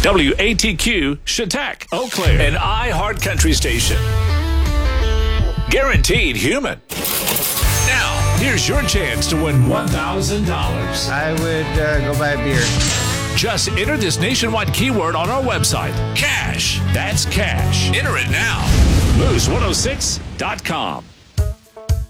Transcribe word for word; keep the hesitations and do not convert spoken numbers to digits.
W A T Q, Chautauqua, Eau Claire, an iHeart Country station. Guaranteed human. Now, here's your chance to win one thousand dollars. I would uh, go buy a beer. Just enter this nationwide keyword on our website. Cash. That's cash. Enter it now. Moose one oh six dot com.